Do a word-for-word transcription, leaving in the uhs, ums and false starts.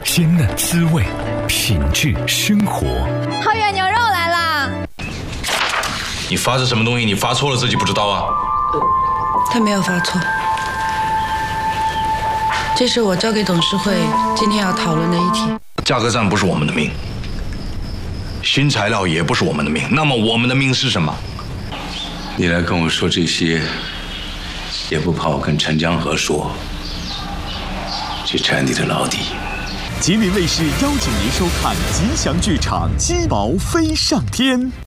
鲜嫩滋味，品质生活。 好远牛肉来啦！ 你发是什么东西？你发错了自己不知道啊？ 他没有发错，这是我交给董事会今天要讨论的议题。 价格战不是我们的命，新材料也不是我们的命，那么我们的命是什么？ 你来跟我说这些，也不怕我跟陈江河说，去铲你的老底。 吉林卫视邀请您收看吉祥剧场《鸡毛飞上天》。